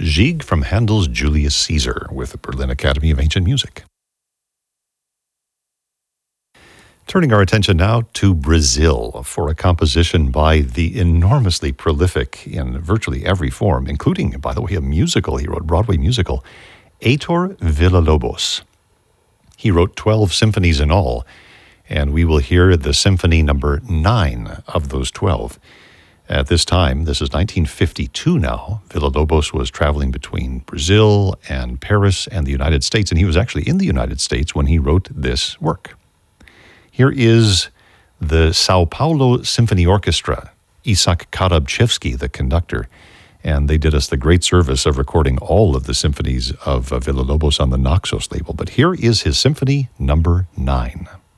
Gigue from Handel's Julius Caesar with the Berlin Academy of Ancient Music. Turning our attention now to Brazil for a composition by the enormously prolific in virtually every form, including, by the way, a musical. He wrote a Broadway musical, Heitor Villa-Lobos. He wrote 12 symphonies in all, and we will hear the symphony number 9 of those 12. At this time, this is 1952 now, Villa-Lobos was traveling between Brazil and Paris and the United States, and he was actually in the United States when he wrote this work. Here is the Sao Paulo Symphony Orchestra, Isak Karabchevsky, the conductor, and they did us the great service of recording all of the symphonies of Villa-Lobos on the Naxos label. But here is his symphony number 9.